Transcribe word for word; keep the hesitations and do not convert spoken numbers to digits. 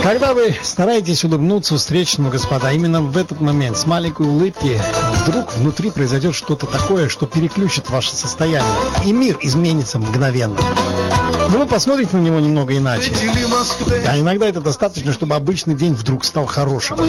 Когда вы стараетесь улыбнуться встречному, господа, именно в этот момент с маленькой улыбки вдруг внутри произойдет что-то такое, что переключит ваше состояние, и мир изменится мгновенно. Вы посмотрите на него немного иначе. А иногда это достаточно, чтобы обычный день вдруг стал хорошим.